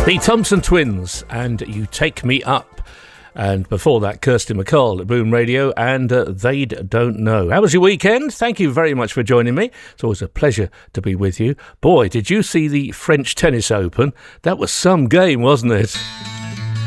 The Thompson Twins and You Take Me Up. And before that, Kirsty MacColl at Boom Radio and They Don't Know. How was your weekend? Thank you very much for joining me. It's always a pleasure to be with you. Boy, did you see the French Tennis Open? That was some game, wasn't it?